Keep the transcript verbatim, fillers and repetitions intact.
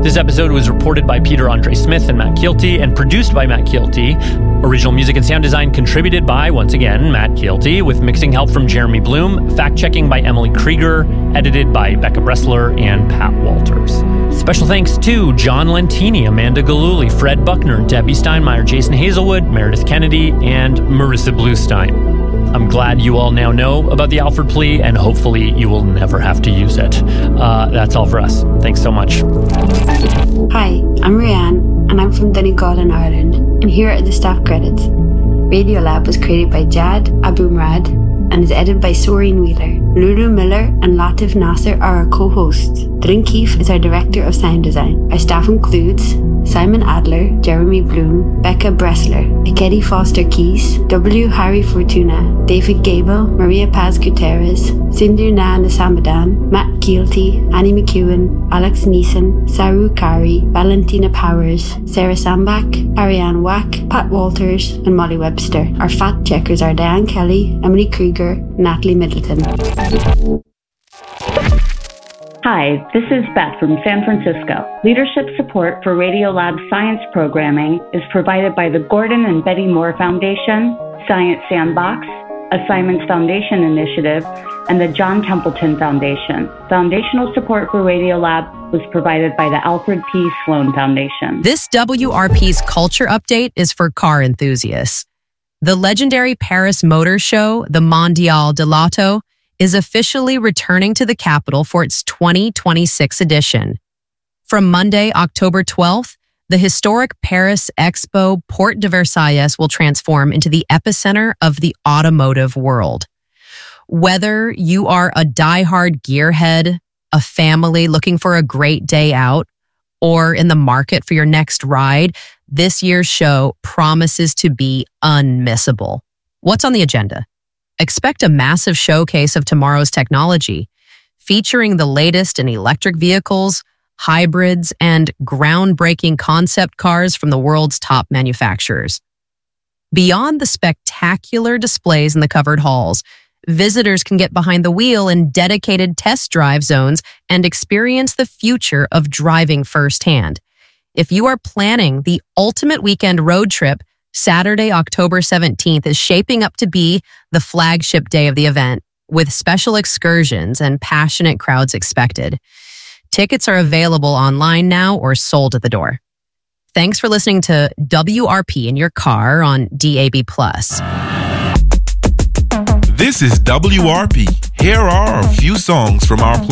This episode was reported by Peter Andre Smith and Matt Kielty and produced by Matt Kielty. Original music and sound design contributed by, once again, Matt Kielty, with mixing help from Jeremy Bloom, fact-checking by Emily Krieger, edited by Becca Bressler and Pat Walters. Special thanks to John Lentini, Amanda Galuli, Fred Buckner, Debbie Steinmeier, Jason Hazelwood, Meredith Kennedy, and Marissa Bluestein. I'm glad you all now know about the Alford plea, and hopefully you will never have to use it. Uh, that's all for us. Thanks so much. Hi, I'm Rianne, and I'm from Donegal in Ireland, and here are the staff credits. Radiolab was created by Jad Abumrad and is edited by Soreen Wheeler. Lulu Miller and Latif Nasser are our co-hosts. Drin Keefe is our director of sound design. Our staff includes Simon Adler, Jeremy Bloom, Becca Bressler, Ikedi Foster Keys, W. Harry Fortuna, David Gable, Maria Paz Gutierrez, Sindhu Na Nasamadan, Matt Kielty, Annie McEwen, Alex Neeson, Saru Kari, Valentina Powers, Sarah Sambach, Ariane Wack, Pat Walters, and Molly Webster. Our fact checkers are Diane Kelly, Emily Krieger, Natalie Middleton. Hi, this is Beth from San Francisco. Leadership support for Radiolab science programming is provided by the Gordon and Betty Moore Foundation, Science Sandbox, a Simons Foundation initiative, and the John Templeton Foundation. Foundational support for Radiolab was provided by the Alfred P. Sloan Foundation. This W R P's Culture Update is for car enthusiasts. The legendary Paris Motor Show, the Mondial de l'Auto, is officially returning to the capital for its twenty twenty-six edition. From Monday, October twelfth, the historic Paris Expo Porte de Versailles will transform into the epicenter of the automotive world. Whether you are a diehard gearhead, a family looking for a great day out, or in the market for your next ride, this year's show promises to be unmissable. What's on the agenda? Expect a massive showcase of tomorrow's technology, featuring the latest in electric vehicles, hybrids, and groundbreaking concept cars from the world's top manufacturers. Beyond the spectacular displays in the covered halls, visitors can get behind the wheel in dedicated test drive zones and experience the future of driving firsthand. If you are planning the ultimate weekend road trip, Saturday, October seventeenth is shaping up to be the flagship day of the event, with special excursions and passionate crowds expected. Tickets are available online now or sold at the door. Thanks for listening to W R P in your car on D A B plus. This is W R P. Here are a few songs from our playlist.